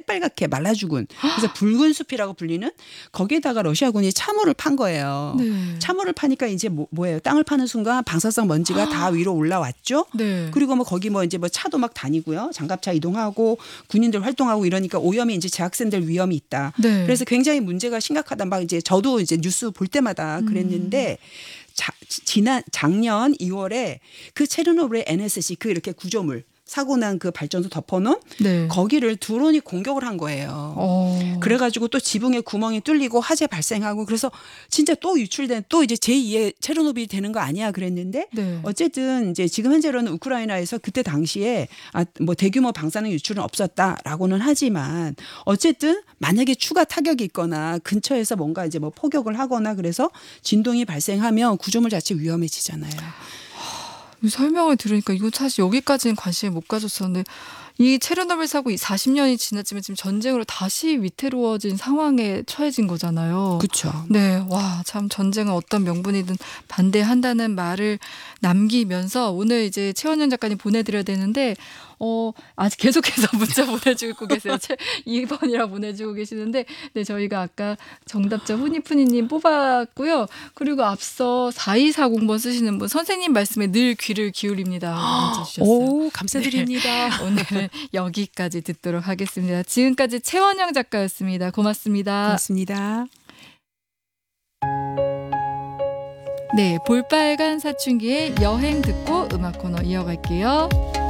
새빨갛게 말라 죽은 그래서 붉은 숲이라고 불리는 거기에다가 러시아군이 참호를 판 거예요. 네. 참호를 파니까 이제 뭐예요? 땅을 파는 순간 방사성 먼지가 다 위로 올라왔죠. 네. 그리고 뭐 거기 뭐 이제 뭐 차도 막 다니고요. 장갑차 이동하고 군인들 활동하고 이러니까 오염이 이제 재확산될 위험이 있다. 네. 그래서 굉장히 문제가 심각하다. 막 이제 저도 이제 뉴스 볼 때마다 그랬는데 지난 작년 2월에 그 체르노빌의 NSC 그 이렇게 구조물 사고 난 그 발전소 덮어놓은 네. 거기를 드론이 공격을 한 거예요. 그래가지고 또 지붕에 구멍이 뚫리고 화재 발생하고 그래서 진짜 또 유출된 또 이제 제2의 체르노빌이 되는 거 아니야 그랬는데 네. 어쨌든 이제 지금 현재로는 우크라이나에서 그때 당시에 뭐 대규모 방사능 유출은 없었다라고는 하지만 어쨌든 만약에 추가 타격이 있거나 근처에서 뭔가 이제 뭐 포격을 하거나 그래서 진동이 발생하면 구조물 자체 위험해지잖아요. 설명을 들으니까 이거 사실 여기까지는 관심을 못 가졌었는데 이 체르노빌 사고 40년이 지났지만 지금 전쟁으로 다시 위태로워진 상황에 처해진 거잖아요. 그렇죠. 네, 와, 참 전쟁은 어떤 명분이든 반대한다는 말을 남기면서 오늘 이제 최원영 작가님 보내드려야 되는데 아직 계속해서 문자 보내주고 계세요. 2번이라 보내주고 계시는데 네, 저희가 아까 정답자 후니푸니님 뽑았고요. 그리고 앞서 4240번 쓰시는 분 선생님 말씀에 늘 귀를 기울입니다. 문자 주셨어요. 오, 감사드립니다. 네, 오늘은 여기까지 듣도록 하겠습니다. 지금까지 최원영 작가였습니다. 고맙습니다. 고맙습니다. 네, 볼빨간 사춘기의 여행 듣고 음악 코너 이어갈게요.